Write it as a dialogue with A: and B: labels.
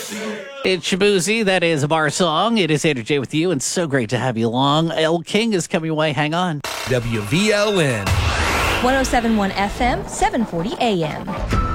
A: It's Shabuzi. That is a bar song. It is Andrew J with you, and so great to have you along. El King is coming away. Hang on.
B: WVLN
C: 107.1 FM, 740 AM.